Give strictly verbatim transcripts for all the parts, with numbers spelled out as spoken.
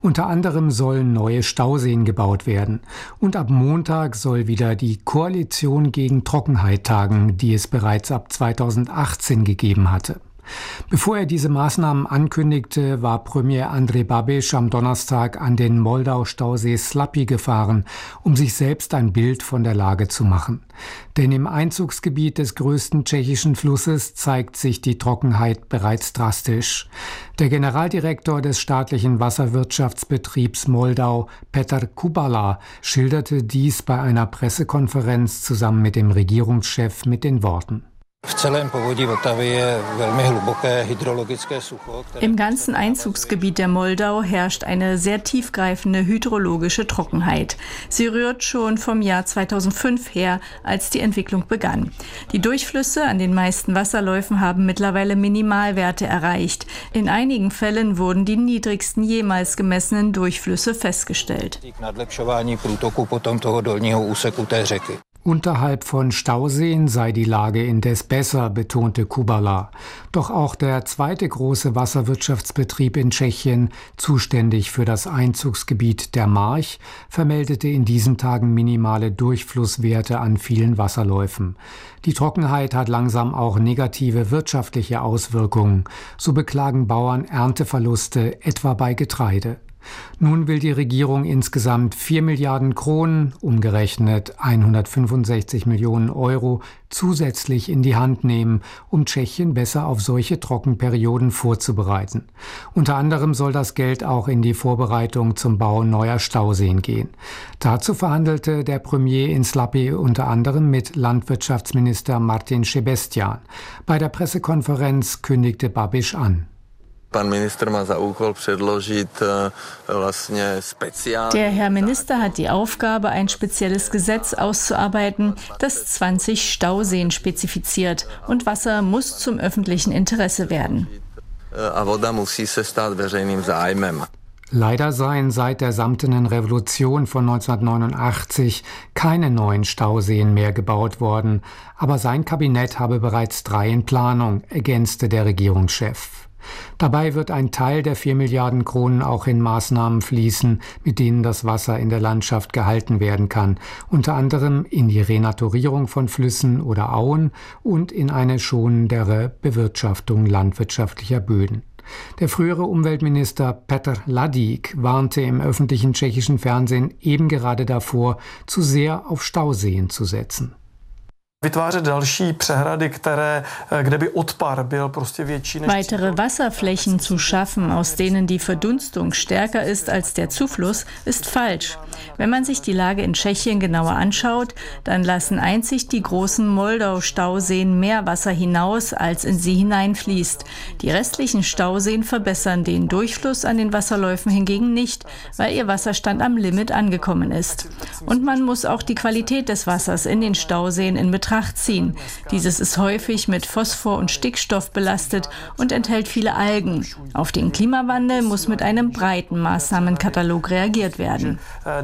Unter anderem sollen neue Stauseen gebaut werden. Und ab Montag soll wieder die Koalition gegen Trockenheit tagen, die es bereits ab zweitausendachtzehn gegeben hatte. Bevor er diese Maßnahmen ankündigte, war Premier Andrej Babiš am Donnerstag an den Moldau-Stausee Slapy gefahren, um sich selbst ein Bild von der Lage zu machen. Denn im Einzugsgebiet des größten tschechischen Flusses zeigt sich die Trockenheit bereits drastisch. Der Generaldirektor des staatlichen Wasserwirtschaftsbetriebs Moldau, Petr Kubala, schilderte dies bei einer Pressekonferenz zusammen mit dem Regierungschef mit den Worten: Im ganzen Einzugsgebiet der Moldau herrscht eine sehr tiefgreifende hydrologische Trockenheit. Sie rührt schon vom Jahr zweitausendfünf her, als die Entwicklung begann. Die Durchflüsse an den meisten Wasserläufen haben mittlerweile Minimalwerte erreicht. In einigen Fällen wurden die niedrigsten jemals gemessenen Durchflüsse festgestellt. Unterhalb von Stauseen sei die Lage indes besser, betonte Kubala. Doch auch der zweite große Wasserwirtschaftsbetrieb in Tschechien, zuständig für das Einzugsgebiet der March, vermeldete in diesen Tagen minimale Durchflusswerte an vielen Wasserläufen. Die Trockenheit hat langsam auch negative wirtschaftliche Auswirkungen. So beklagen Bauern Ernteverluste, etwa bei Getreide. Nun will die Regierung insgesamt vier Milliarden Kronen, umgerechnet hundertfünfundsechzig Millionen Euro, zusätzlich in die Hand nehmen, um Tschechien besser auf solche Trockenperioden vorzubereiten. Unter anderem soll das Geld auch in die Vorbereitung zum Bau neuer Stauseen gehen. Dazu verhandelte der Premier in Slapy unter anderem mit Landwirtschaftsminister Martin Šebestian. Bei der Pressekonferenz kündigte Babiš an: Der Herr Minister hat die Aufgabe, ein spezielles Gesetz auszuarbeiten, das zwanzig Stauseen spezifiziert, und Wasser muss zum öffentlichen Interesse werden. Leider seien seit der Samtenen Revolution von neunzehnhundertneunundachtzig keine neuen Stauseen mehr gebaut worden, aber sein Kabinett habe bereits drei in Planung, ergänzte der Regierungschef. Dabei wird ein Teil der vier Milliarden Kronen auch in Maßnahmen fließen, mit denen das Wasser in der Landschaft gehalten werden kann, unter anderem in die Renaturierung von Flüssen oder Auen und in eine schonendere Bewirtschaftung landwirtschaftlicher Böden. Der frühere Umweltminister Petr Ladik warnte im öffentlichen tschechischen Fernsehen eben gerade davor, zu sehr auf Stauseen zu setzen. Weitere Wasserflächen zu schaffen, aus denen die Verdunstung stärker ist als der Zufluss, ist falsch. Wenn man sich die Lage in Tschechien genauer anschaut, dann lassen einzig die großen Moldau-Stauseen mehr Wasser hinaus, als in sie hineinfließt. Die restlichen Stauseen verbessern den Durchfluss an den Wasserläufen hingegen nicht, weil ihr Wasserstand am Limit angekommen ist. Und man muss auch die Qualität des Wassers in den Stauseen in Betracht ziehen. Dieses ist häufig mit Phosphor und Stickstoff belastet und enthält viele Algen. Auf den Klimawandel muss mit einem breiten Maßnahmenkatalog reagiert werden.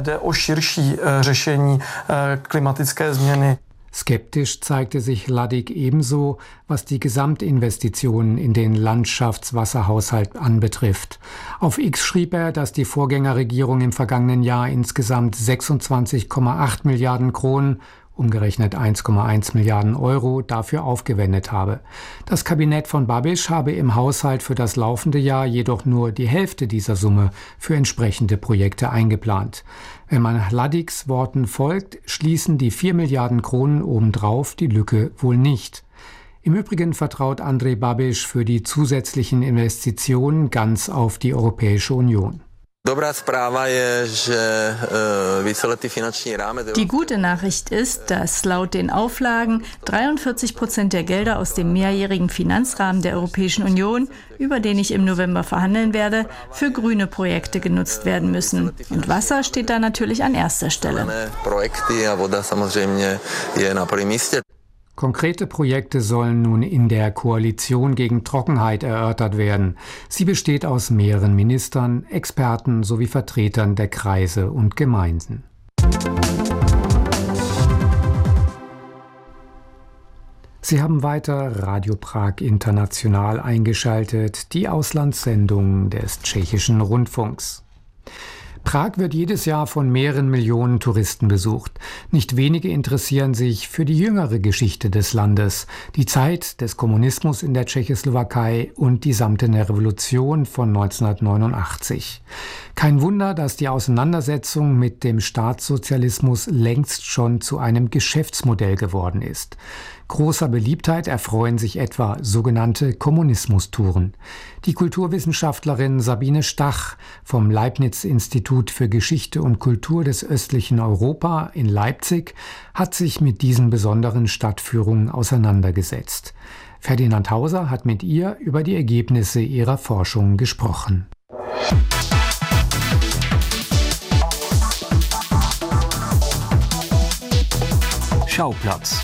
Skeptisch zeigte sich Ladik ebenso, was die Gesamtinvestitionen in den Landschaftswasserhaushalt anbetrifft. Auf X schrieb er, dass die Vorgängerregierung im vergangenen Jahr insgesamt sechsundzwanzig Komma acht Milliarden Kronen, umgerechnet eins Komma eins Milliarden Euro, dafür aufgewendet habe. Das Kabinett von Babiš habe im Haushalt für das laufende Jahr jedoch nur die Hälfte dieser Summe für entsprechende Projekte eingeplant. Wenn man Ladiks Worten folgt, schließen die vier Milliarden Kronen obendrauf die Lücke wohl nicht. Im Übrigen vertraut Andrej Babiš für die zusätzlichen Investitionen ganz auf die Europäische Union. Die gute Nachricht ist, dass laut den Auflagen dreiundvierzig Prozent der Gelder aus dem mehrjährigen Finanzrahmen der Europäischen Union, über den ich im November verhandeln werde, für grüne Projekte genutzt werden müssen. Und Wasser steht da natürlich an erster Stelle. Konkrete Projekte sollen nun in der Koalition gegen Trockenheit erörtert werden. Sie besteht aus mehreren Ministern, Experten sowie Vertretern der Kreise und Gemeinden. Sie haben weiter Radio Prag International eingeschaltet, die Auslandssendung des tschechischen Rundfunks. Prag wird jedes Jahr von mehreren Millionen Touristen besucht. Nicht wenige interessieren sich für die jüngere Geschichte des Landes, die Zeit des Kommunismus in der Tschechoslowakei und die Samtene Revolution von neunzehnhundertneunundachtzig. Kein Wunder, dass die Auseinandersetzung mit dem Staatssozialismus längst schon zu einem Geschäftsmodell geworden ist. Großer Beliebtheit erfreuen sich etwa sogenannte Kommunismustouren. Die Kulturwissenschaftlerin Sabine Stach vom Leibniz-Institut für Geschichte und Kultur des östlichen Europa in Leipzig hat sich mit diesen besonderen Stadtführungen auseinandergesetzt. Ferdinand Hauser hat mit ihr über die Ergebnisse ihrer Forschung gesprochen. Schauplatz.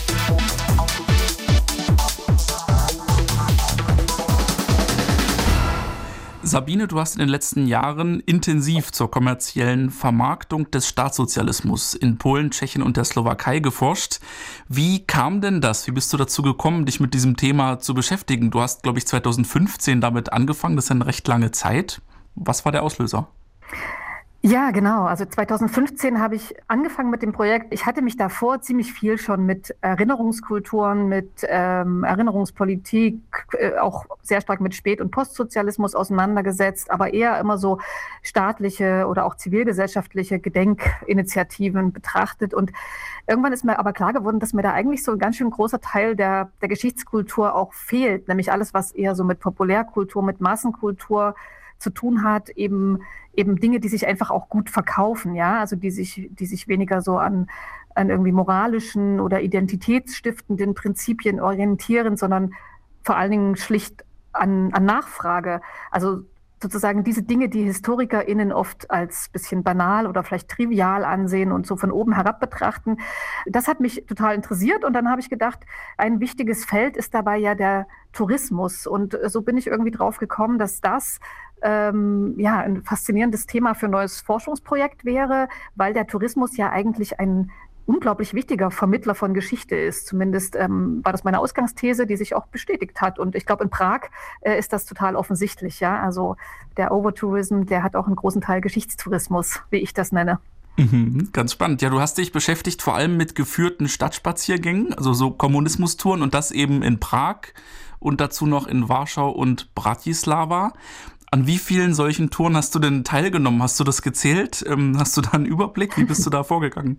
Sabine, du hast in den letzten Jahren intensiv zur kommerziellen Vermarktung des Staatssozialismus in Polen, Tschechien und der Slowakei geforscht. Wie kam denn das? Wie bist du dazu gekommen, dich mit diesem Thema zu beschäftigen? Du hast, glaube ich, zweitausendfünfzehn damit angefangen. Das ist eine recht lange Zeit. Was war der Auslöser? Ja, genau. Also zweitausendfünfzehn habe ich angefangen mit dem Projekt. Ich hatte mich davor ziemlich viel schon mit Erinnerungskulturen, mit ähm, Erinnerungspolitik, äh, auch sehr stark mit Spät- und Postsozialismus auseinandergesetzt, aber eher immer so staatliche oder auch zivilgesellschaftliche Gedenkinitiativen betrachtet. Und irgendwann ist mir aber klar geworden, dass mir da eigentlich so ein ganz schön großer Teil der, der Geschichtskultur auch fehlt, nämlich alles, was eher so mit Populärkultur, mit Massenkultur zu tun hat, eben eben Dinge, die sich einfach auch gut verkaufen, ja, also die sich, die sich weniger so an, an irgendwie moralischen oder identitätsstiftenden Prinzipien orientieren, sondern vor allen Dingen schlicht an, an Nachfrage. Also sozusagen diese Dinge, die HistorikerInnen oft als bisschen banal oder vielleicht trivial ansehen und so von oben herab betrachten. Das hat mich total interessiert und dann habe ich gedacht, ein wichtiges Feld ist dabei ja der Tourismus und so bin ich irgendwie drauf gekommen, dass das ähm, ja ein faszinierendes Thema für ein neues Forschungsprojekt wäre, weil der Tourismus ja eigentlich ein unglaublich wichtiger Vermittler von Geschichte ist. Zumindest ähm, war das meine Ausgangsthese, die sich auch bestätigt hat. Und ich glaube, in Prag äh, ist das total offensichtlich. Ja, also der Overtourism, der hat auch einen großen Teil Geschichtstourismus, wie ich das nenne. Mhm, ganz spannend. Ja, du hast dich beschäftigt vor allem mit geführten Stadtspaziergängen, also so Kommunismustouren und das eben in Prag und dazu noch in Warschau und Bratislava. An wie vielen solchen Touren hast du denn teilgenommen? Hast du das gezählt? Ähm, hast du da einen Überblick? Wie bist du da vorgegangen?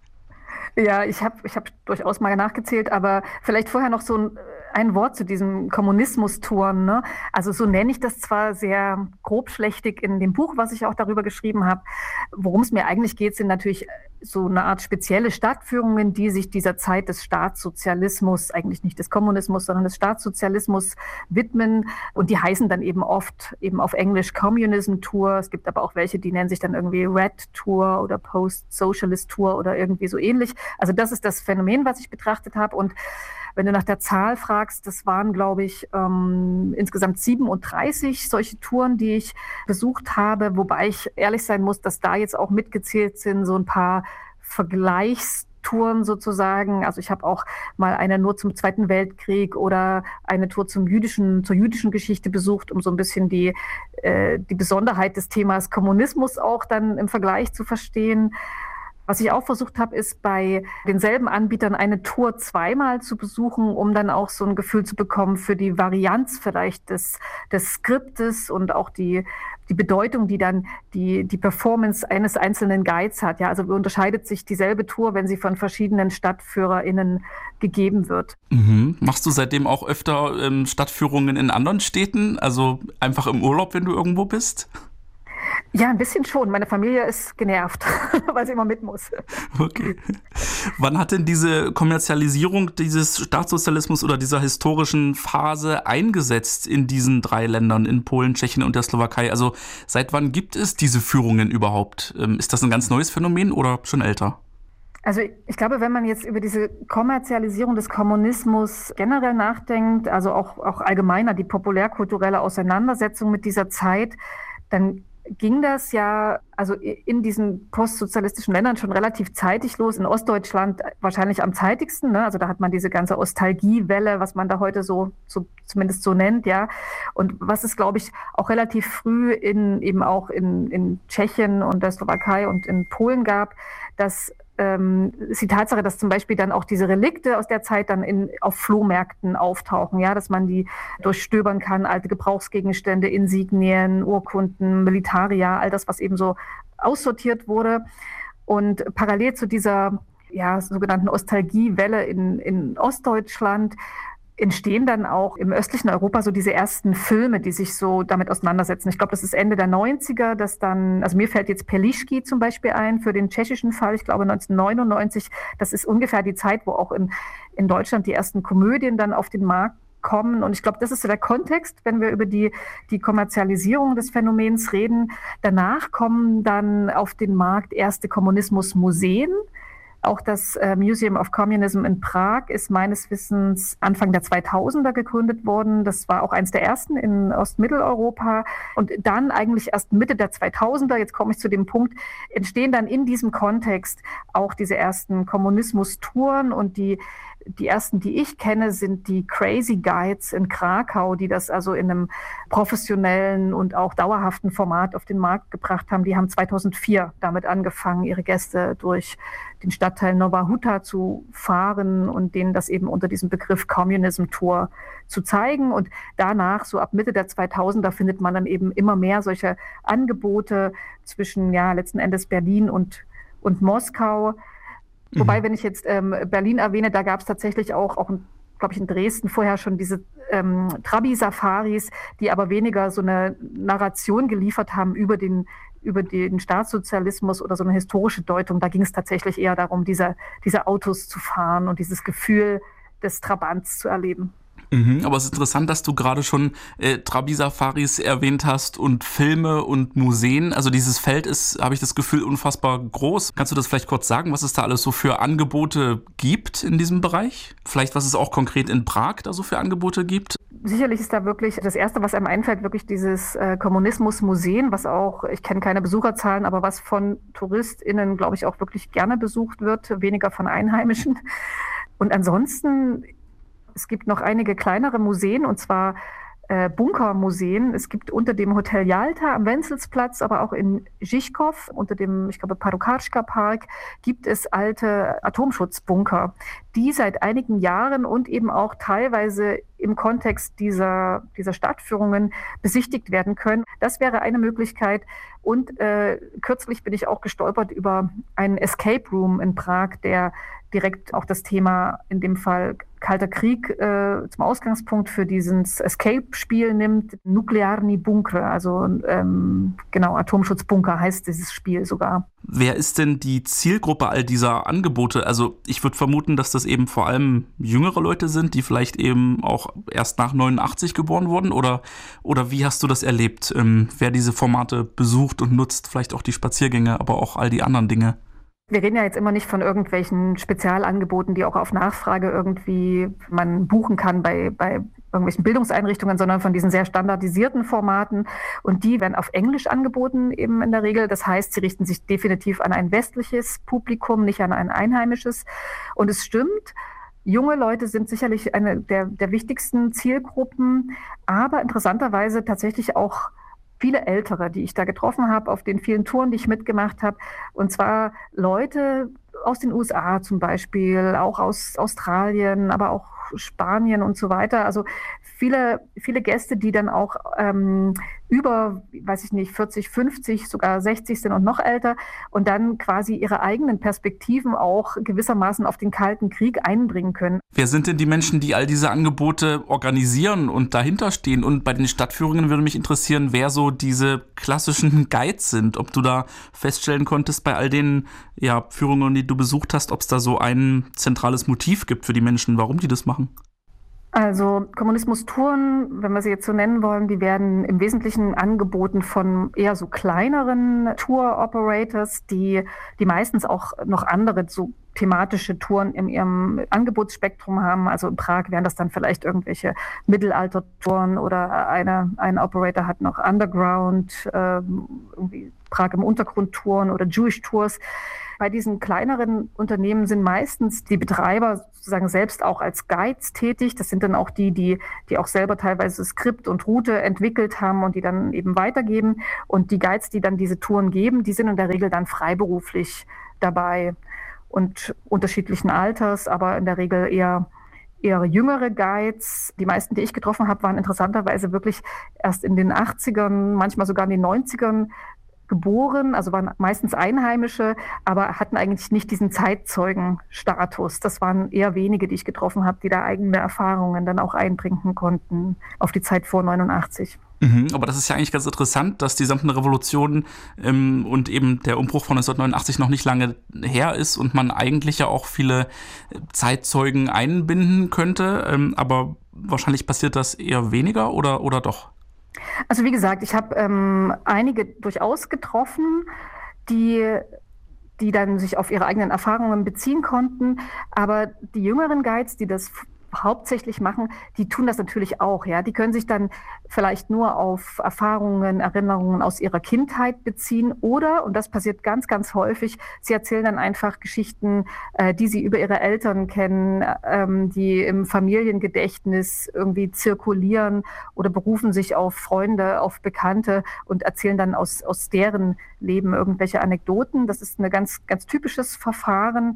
Ja, ich habe ich hab durchaus mal nachgezählt, aber vielleicht vorher noch so ein, ein Wort zu diesem Kommunismustouren, ne? Also so nenne ich das zwar sehr grobschlächtig in dem Buch, was ich auch darüber geschrieben habe. Worum es mir eigentlich geht, sind natürlich so eine Art spezielle Stadtführungen, die sich dieser Zeit des Staatssozialismus, eigentlich nicht des Kommunismus, sondern des Staatssozialismus widmen. Und die heißen dann eben oft eben auf Englisch Communism Tour. Es gibt aber auch welche, die nennen sich dann irgendwie Red Tour oder Post-Socialist Tour oder irgendwie so ähnlich. Also das ist das Phänomen, was ich betrachtet habe. Und wenn du nach der Zahl fragst, das waren, glaube ich, ähm, insgesamt siebenunddreißig solche Touren, die ich besucht habe, wobei ich ehrlich sein muss, dass da jetzt auch mitgezählt sind so ein paar Vergleichstouren sozusagen. Also ich habe auch mal eine nur zum Zweiten Weltkrieg oder eine Tour zum jüdischen, zur jüdischen Geschichte besucht, um so ein bisschen die, äh, die Besonderheit des Themas Kommunismus auch dann im Vergleich zu verstehen. Was ich auch versucht habe, ist bei denselben Anbietern eine Tour zweimal zu besuchen, um dann auch so ein Gefühl zu bekommen für die Varianz vielleicht des, des Skriptes und auch die, die Bedeutung, die dann die, die Performance eines einzelnen Guides hat. Ja, also wie unterscheidet sich dieselbe Tour, wenn sie von verschiedenen StadtführerInnen gegeben wird. Mhm. Machst du seitdem auch öfter ähm, Stadtführungen in anderen Städten? Also einfach im Urlaub, wenn du irgendwo bist? Ja, ein bisschen schon. Meine Familie ist genervt, weil sie immer mit muss. Okay. Wann hat denn diese Kommerzialisierung dieses Staatssozialismus oder dieser historischen Phase eingesetzt in diesen drei Ländern, in Polen, Tschechien und der Slowakei? Also seit wann gibt es diese Führungen überhaupt? Ist das ein ganz neues Phänomen oder schon älter? Also ich glaube, wenn man jetzt über diese Kommerzialisierung des Kommunismus generell nachdenkt, also auch, auch allgemeiner die populärkulturelle Auseinandersetzung mit dieser Zeit, dann ging das ja also in diesen postsozialistischen Ländern schon relativ zeitig los. In Ostdeutschland wahrscheinlich am zeitigsten, ne? Also da hat man diese ganze Ostalgiewelle, was man da heute so, so zumindest so nennt, ja. Und was es, glaube ich, auch relativ früh in eben auch in, in Tschechien und der Slowakei und in Polen gab, dass ähm, ist die Tatsache, dass zum Beispiel dann auch diese Relikte aus der Zeit dann in, auf Flohmärkten auftauchen, ja, dass man die durchstöbern kann, alte Gebrauchsgegenstände, Insignien, Urkunden, Militaria, all das, was eben so aussortiert wurde. Und parallel zu dieser ja, sogenannten Ostalgiewelle in, in Ostdeutschland entstehen dann auch im östlichen Europa so diese ersten Filme, die sich so damit auseinandersetzen. Ich glaube, das ist Ende der neunziger, dass dann, also mir fällt jetzt Perlišky zum Beispiel ein für den tschechischen Fall, ich glaube neunzehnhundertneunundneunzig, das ist ungefähr die Zeit, wo auch in, in Deutschland die ersten Komödien dann auf den Markt kommen. Und ich glaube, das ist so der Kontext, wenn wir über die, die Kommerzialisierung des Phänomens reden. Danach kommen dann auf den Markt erste Kommunismusmuseen. Auch das äh, Museum of Communism in Prag ist meines Wissens Anfang der zweitausender gegründet worden. Das war auch eines der ersten in Ostmitteleuropa. Und dann eigentlich erst Mitte der zweitausender, jetzt komme ich zu dem Punkt, entstehen dann in diesem Kontext auch diese ersten Kommunismus-Touren. Und die, die ersten, die ich kenne, sind die Crazy Guides in Krakau, die das also in einem professionellen und auch dauerhaften Format auf den Markt gebracht haben. Die haben zweitausendvier damit angefangen, ihre Gäste durch den Stadtteil Nowa Huta zu fahren und denen das eben unter diesem Begriff Communism Tour zu zeigen. Und danach, so ab Mitte der zweitausender, findet man dann eben immer mehr solche Angebote zwischen ja letzten Endes Berlin und, und Moskau. Wobei, wenn ich jetzt ähm, Berlin erwähne, da gab es tatsächlich auch, auch glaube ich, in Dresden vorher schon diese ähm, Trabi-Safaris, die aber weniger so eine Narration geliefert haben über den, über den Staatssozialismus oder so eine historische Deutung. Da ging es tatsächlich eher darum, diese, diese Autos zu fahren und dieses Gefühl des Trabants zu erleben. Mhm, aber es ist interessant, dass du gerade schon äh, Trabi-Safaris erwähnt hast und Filme und Museen. Also dieses Feld ist, habe ich das Gefühl, unfassbar groß. Kannst du das vielleicht kurz sagen, was es da alles so für Angebote gibt in diesem Bereich? Vielleicht, was es auch konkret in Prag da so für Angebote gibt? Sicherlich ist da wirklich das Erste, was einem einfällt, wirklich dieses äh, Kommunismus-Museen, was auch, ich kenne keine Besucherzahlen, aber was von TouristInnen, glaube ich, auch wirklich gerne besucht wird, weniger von Einheimischen. Und ansonsten es gibt noch einige kleinere Museen, und zwar äh, Bunkermuseen. Es gibt unter dem Hotel Jalta am Wenzelsplatz, aber auch in Žižkov, unter dem, ich glaube, Padukarska-Park, gibt es alte Atomschutzbunker, die seit einigen Jahren und eben auch teilweise im Kontext dieser, dieser Stadtführungen besichtigt werden können. Das wäre eine Möglichkeit. Und äh, kürzlich bin ich auch gestolpert über einen Escape Room in Prag, der direkt auch das Thema, in dem Fall Kalter Krieg, äh, zum Ausgangspunkt für dieses Escape-Spiel nimmt. Nuklearni Bunkre, also ähm, genau, Atomschutzbunker heißt dieses Spiel sogar. Wer ist denn die Zielgruppe all dieser Angebote? Also ich würde vermuten, dass das eben vor allem jüngere Leute sind, die vielleicht eben auch erst nach neunundachtzig geboren wurden. Oder, oder wie hast du das erlebt? Ähm, wer diese Formate besucht und nutzt, vielleicht auch die Spaziergänge, aber auch all die anderen Dinge? Wir reden ja jetzt immer nicht von irgendwelchen Spezialangeboten, die auch auf Nachfrage irgendwie man buchen kann bei, bei irgendwelchen Bildungseinrichtungen, sondern von diesen sehr standardisierten Formaten. Und die werden auf Englisch angeboten eben in der Regel. Das heißt, sie richten sich definitiv an ein westliches Publikum, nicht an ein einheimisches. Und es stimmt, junge Leute sind sicherlich eine der, der wichtigsten Zielgruppen, aber interessanterweise tatsächlich auch viele Ältere, die ich da getroffen habe, auf den vielen Touren, die ich mitgemacht habe. Und zwar Leute aus den U S A zum Beispiel, auch aus Australien, aber auch Spanien und so weiter. Also viele, viele Gäste, die dann auch ähm, über, weiß ich nicht, vierzig, fünfzig, sogar sechzig sind und noch älter und dann quasi ihre eigenen Perspektiven auch gewissermaßen auf den Kalten Krieg einbringen können. Wer sind denn die Menschen, die all diese Angebote organisieren und dahinter stehen? Und bei den Stadtführungen würde mich interessieren, wer so diese klassischen Guides sind. Ob du da feststellen konntest bei all den ja, Führungen, die du besucht hast, ob es da so ein zentrales Motiv gibt für die Menschen, warum die das machen? Also Kommunismus-Touren, wenn wir sie jetzt so nennen wollen, die werden im Wesentlichen angeboten von eher so kleineren Tour-Operators, die, die meistens auch noch andere so thematische Touren in ihrem Angebotsspektrum haben. Also in Prag wären das dann vielleicht irgendwelche Mittelalter-Touren oder eine, ein Operator hat noch Underground, äh, irgendwie Prag im Untergrund-Touren oder Jewish Tours. Bei diesen kleineren Unternehmen sind meistens die Betreiber sozusagen selbst auch als Guides tätig. Das sind dann auch die, die, die auch selber teilweise Skript und Route entwickelt haben und die dann eben weitergeben. Und die Guides, die dann diese Touren geben, die sind in der Regel dann freiberuflich dabei und unterschiedlichen Alters, aber in der Regel eher eher jüngere Guides. Die meisten, die ich getroffen habe, waren interessanterweise wirklich erst in den achtzigern, manchmal sogar in den neunzigern geboren, also waren meistens Einheimische, aber hatten eigentlich nicht diesen Zeitzeugenstatus. Das waren eher wenige, die ich getroffen habe, die da eigene Erfahrungen dann auch einbringen konnten auf die Zeit vor neunundachtzig. Mhm, aber das ist ja eigentlich ganz interessant, dass die Samtene Revolution ähm, und eben der Umbruch von neunzehnhundertneunundachtzig noch nicht lange her ist und man eigentlich ja auch viele Zeitzeugen einbinden könnte, ähm, aber wahrscheinlich passiert das eher weniger oder, oder doch? Also wie gesagt, ich habe ähm, einige durchaus getroffen, die, die dann sich auf ihre eigenen Erfahrungen beziehen konnten. Aber die jüngeren Guides, die das hauptsächlich machen, die tun das natürlich auch. Ja, die können sich dann vielleicht nur auf Erfahrungen, Erinnerungen aus ihrer Kindheit beziehen oder, und das passiert ganz, ganz häufig, sie erzählen dann einfach Geschichten, äh, die sie über ihre Eltern kennen, ähm, die im Familiengedächtnis irgendwie zirkulieren oder berufen sich auf Freunde, auf Bekannte und erzählen dann aus, aus deren Leben irgendwelche Anekdoten. Das ist ein ganz, ganz typisches Verfahren.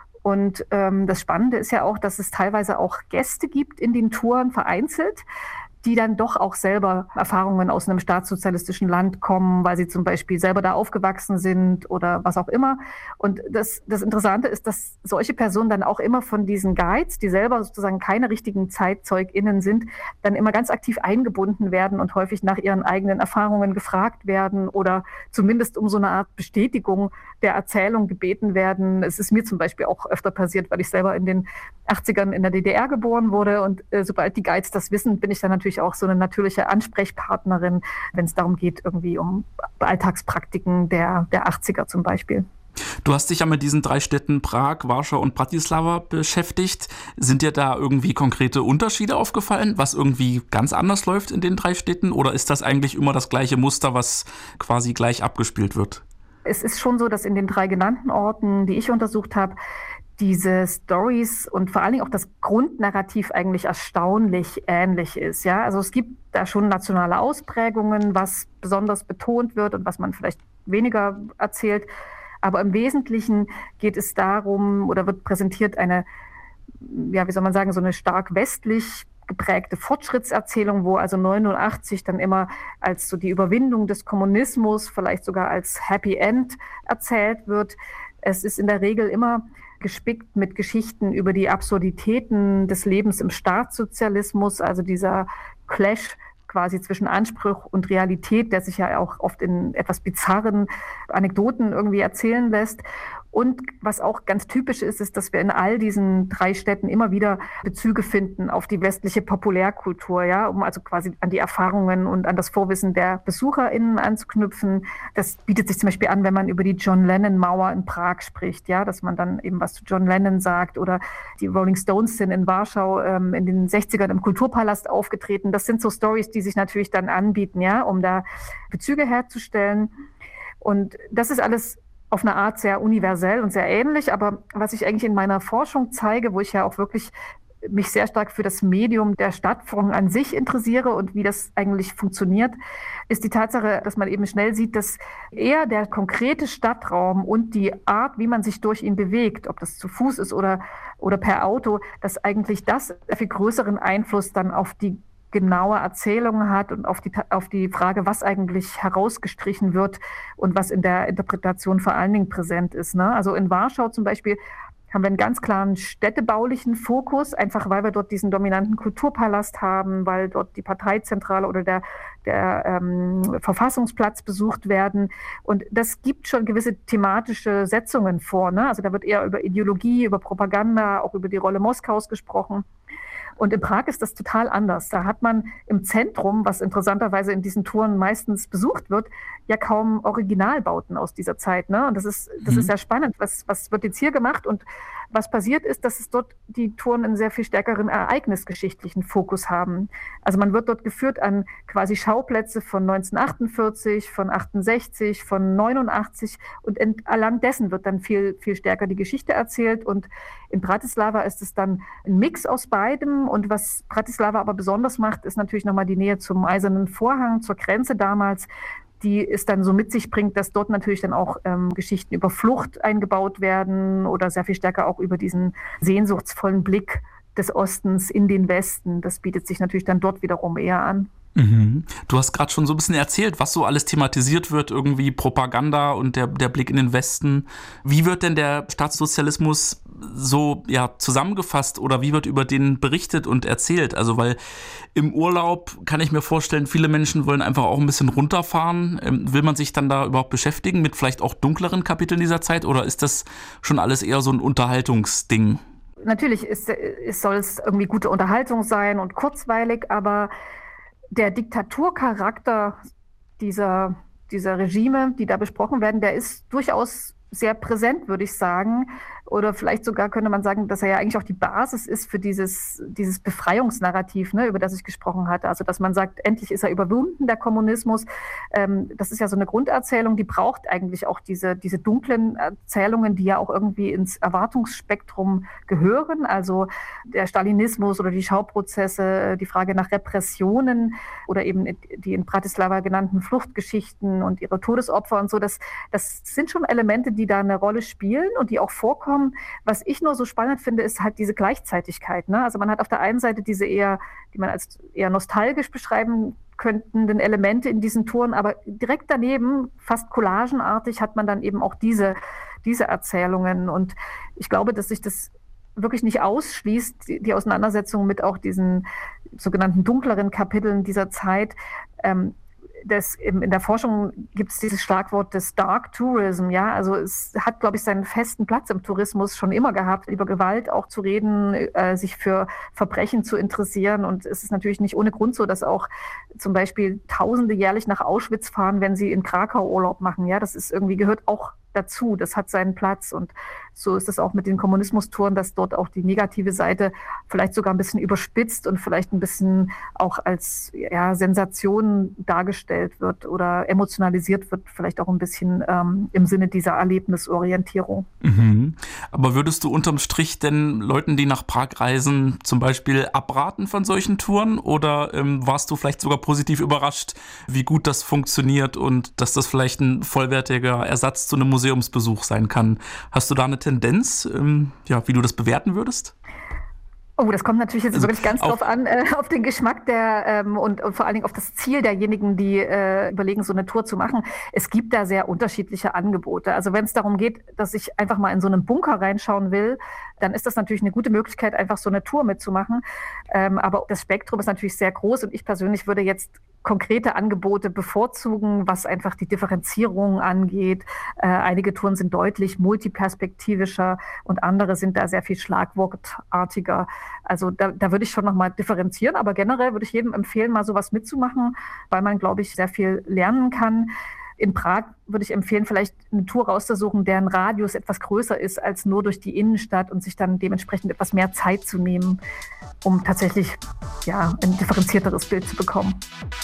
Und ähm, das Spannende ist ja auch, dass es teilweise auch Gäste gibt in den Touren vereinzelt, die dann doch auch selber Erfahrungen aus einem staatssozialistischen Land kommen, weil sie zum Beispiel selber da aufgewachsen sind oder was auch immer. Und das, das Interessante ist, dass solche Personen dann auch immer von diesen Guides, die selber sozusagen keine richtigen ZeitzeugInnen sind, dann immer ganz aktiv eingebunden werden und häufig nach ihren eigenen Erfahrungen gefragt werden oder zumindest um so eine Art Bestätigung der Erzählung gebeten werden. Es ist mir zum Beispiel auch öfter passiert, weil ich selber in den achtzigern in der D D R geboren wurde und äh, sobald die Guides das wissen, bin ich dann natürlich auch so eine natürliche Ansprechpartnerin, wenn es darum geht, irgendwie um Alltagspraktiken der, der achtziger zum Beispiel. Du hast dich ja mit diesen drei Städten Prag, Warschau und Bratislava beschäftigt. Sind dir da irgendwie konkrete Unterschiede aufgefallen, was irgendwie ganz anders läuft in den drei Städten? Oder ist das eigentlich immer das gleiche Muster, was quasi gleich abgespielt wird? Es ist schon so, dass in den drei genannten Orten, die ich untersucht habe, diese Stories und vor allen Dingen auch das Grundnarrativ eigentlich erstaunlich ähnlich ist. Ja? Also es gibt da schon nationale Ausprägungen, was besonders betont wird und was man vielleicht weniger erzählt. Aber im Wesentlichen geht es darum oder wird präsentiert eine, ja, wie soll man sagen, so eine stark westlich geprägte Fortschrittserzählung, wo also neunundachtzig dann immer als so die Überwindung des Kommunismus, vielleicht sogar als Happy End erzählt wird. Es ist in der Regel immer gespickt mit Geschichten über die Absurditäten des Lebens im Staatssozialismus, also dieser Clash quasi zwischen Anspruch und Realität, der sich ja auch oft in etwas bizarren Anekdoten irgendwie erzählen lässt. Und was auch ganz typisch ist, ist, dass wir in all diesen drei Städten immer wieder Bezüge finden auf die westliche Populärkultur, ja, um also quasi an die Erfahrungen und an das Vorwissen der BesucherInnen anzuknüpfen. Das bietet sich zum Beispiel an, wenn man über die John Lennon-Mauer in Prag spricht, ja, dass man dann eben was zu John Lennon sagt, oder die Rolling Stones sind in Warschau ähm, in den sechzigern im Kulturpalast aufgetreten. Das sind so Stories, die sich natürlich dann anbieten, ja, um da Bezüge herzustellen. Und das ist alles auf eine Art sehr universell und sehr ähnlich, aber was ich eigentlich in meiner Forschung zeige, wo ich ja auch wirklich mich sehr stark für das Medium der Stadtführung an sich interessiere und wie das eigentlich funktioniert, ist die Tatsache, dass man eben schnell sieht, dass eher der konkrete Stadtraum und die Art, wie man sich durch ihn bewegt, ob das zu Fuß ist oder, oder per Auto, dass eigentlich das viel größeren Einfluss dann auf die genaue Erzählung hat und auf die, auf die Frage, was eigentlich herausgestrichen wird und was in der Interpretation vor allen Dingen präsent ist. Ne? Also in Warschau zum Beispiel haben wir einen ganz klaren städtebaulichen Fokus, einfach weil wir dort diesen dominanten Kulturpalast haben, weil dort die Parteizentrale oder der, der ähm, Verfassungsplatz besucht werden. Und das gibt schon gewisse thematische Setzungen vor. Ne? Also da wird eher über Ideologie, über Propaganda, auch über die Rolle Moskaus gesprochen. Und in Prag ist das total anders. Da hat man im Zentrum, was interessanterweise in diesen Touren meistens besucht wird, ja kaum Originalbauten aus dieser Zeit. Ne? Und das ist, das mhm. ist sehr spannend. Was, was wird jetzt hier gemacht? Und was passiert ist, dass es dort die Touren einen sehr viel stärkeren ereignisgeschichtlichen Fokus haben. Also man wird dort geführt an quasi Schauplätze von neunzehnhundertachtundvierzig, von achtundsechzig, von neunundachtzig und entlang dessen wird dann viel, viel stärker die Geschichte erzählt. Und in Bratislava ist es dann ein Mix aus beidem. Und was Bratislava aber besonders macht, ist natürlich nochmal die Nähe zum Eisernen Vorhang, zur Grenze damals, die es dann so mit sich bringt, dass dort natürlich dann auch ähm, Geschichten über Flucht eingebaut werden oder sehr viel stärker auch über diesen sehnsuchtsvollen Blick des Ostens in den Westen. Das bietet sich natürlich dann dort wiederum eher an. Mhm. Du hast gerade schon so ein bisschen erzählt, was so alles thematisiert wird, irgendwie Propaganda und der, der Blick in den Westen. Wie wird denn der Staatssozialismus so ja, zusammengefasst oder wie wird über den berichtet und erzählt? Also weil im Urlaub kann ich mir vorstellen, viele Menschen wollen einfach auch ein bisschen runterfahren. Ähm, will man sich dann da überhaupt beschäftigen mit vielleicht auch dunkleren Kapiteln dieser Zeit oder ist das schon alles eher so ein Unterhaltungsding? Natürlich ist, ist, soll es irgendwie gute Unterhaltung sein und kurzweilig, aber der Diktaturcharakter dieser, dieser Regime, die da besprochen werden, der ist durchaus sehr präsent, würde ich sagen. Oder vielleicht sogar könnte man sagen, dass er ja eigentlich auch die Basis ist für dieses, dieses Befreiungsnarrativ, ne, über das ich gesprochen hatte. Also dass man sagt, endlich ist er überwunden, der Kommunismus. Ähm, das ist ja so eine Grunderzählung, die braucht eigentlich auch diese, diese dunklen Erzählungen, die ja auch irgendwie ins Erwartungsspektrum gehören. Also der Stalinismus oder die Schauprozesse, die Frage nach Repressionen oder eben die in Bratislava genannten Fluchtgeschichten und ihre Todesopfer und so. Das, das sind schon Elemente, die da eine Rolle spielen und die auch vorkommen. Was ich nur so spannend finde, ist halt diese Gleichzeitigkeit. Ne? Also man hat auf der einen Seite diese eher, die man als eher nostalgisch beschreiben könnten, den Elemente in diesen Touren, aber direkt daneben, fast collagenartig, hat man dann eben auch diese, diese Erzählungen. Und ich glaube, dass sich das wirklich nicht ausschließt, die, die Auseinandersetzung mit auch diesen sogenannten dunkleren Kapiteln dieser Zeit. Ähm, Das, in der Forschung gibt es dieses Schlagwort des Dark Tourism, ja, also es hat, glaube ich, seinen festen Platz im Tourismus schon immer gehabt, über Gewalt auch zu reden, äh, sich für Verbrechen zu interessieren und es ist natürlich nicht ohne Grund so, dass auch zum Beispiel Tausende jährlich nach Auschwitz fahren, wenn sie in Krakau Urlaub machen, ja, das ist irgendwie, gehört auch dazu, das hat seinen Platz und so ist es auch mit den Kommunismustouren, dass dort auch die negative Seite vielleicht sogar ein bisschen überspitzt und vielleicht ein bisschen auch als ja, Sensation dargestellt wird oder emotionalisiert wird, vielleicht auch ein bisschen ähm, im Sinne dieser Erlebnisorientierung. Mhm. Aber würdest du unterm Strich denn Leuten, die nach Prag reisen, zum Beispiel abraten von solchen Touren oder ähm, warst du vielleicht sogar positiv überrascht, wie gut das funktioniert und dass das vielleicht ein vollwertiger Ersatz zu einem Museumsbesuch sein kann? Hast du da eine Tendenz, ähm, ja, wie du das bewerten würdest? Oh, das kommt natürlich jetzt Also wirklich ganz drauf an, äh, auf den Geschmack der ähm, und, und vor allen Dingen auf das Ziel derjenigen, die äh, überlegen, so eine Tour zu machen. Es gibt da sehr unterschiedliche Angebote. Also wenn es darum geht, dass ich einfach mal in so einen Bunker reinschauen will, dann ist das natürlich eine gute Möglichkeit, einfach so eine Tour mitzumachen. Ähm, aber das Spektrum ist natürlich sehr groß und ich persönlich würde jetzt konkrete Angebote bevorzugen, was einfach die Differenzierung angeht. Äh, einige Touren sind deutlich multiperspektivischer und andere sind da sehr viel schlagwortartiger. Also da, da würde ich schon nochmal differenzieren, aber generell würde ich jedem empfehlen, mal sowas mitzumachen, weil man, glaube ich, sehr viel lernen kann. In Prag würde ich empfehlen, vielleicht eine Tour rauszusuchen, deren Radius etwas größer ist als nur durch die Innenstadt und sich dann dementsprechend etwas mehr Zeit zu nehmen, um tatsächlich ja, ein differenzierteres Bild zu bekommen.